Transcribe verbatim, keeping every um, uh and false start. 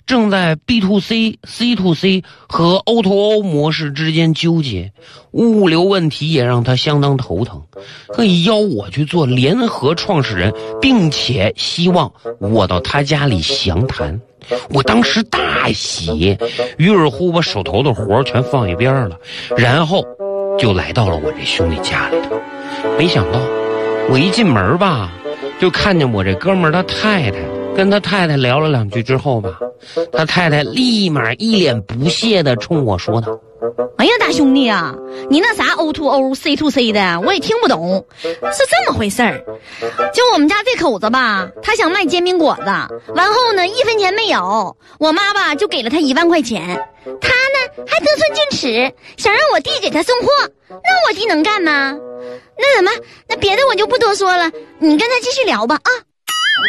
正在 B to C、C to C 和 O to O 模式之间纠结，物流问题也让他相当头疼，可以邀我去做联合创始人，并且希望我到他家里详谈。我当时大喜，于是乎把手头的活全放一边了，然后就来到了我这兄弟家里头。没想到我一进门吧，就看见我这哥们儿他太太，跟他太太聊了两句之后吧，他太太立马一脸不屑地冲我说道： 哎呀，大兄弟啊，你那啥 O to O、C to C 的我也听不懂，是这么回事儿。就我们家这口子吧，他想卖煎饼果子，完后呢一分钱没有，我妈吧就给了他一万块钱，他呢还得寸进尺，想让我弟给他送货，那我弟能干吗？那什么，那别的我就不多说了，你跟他继续聊吧啊。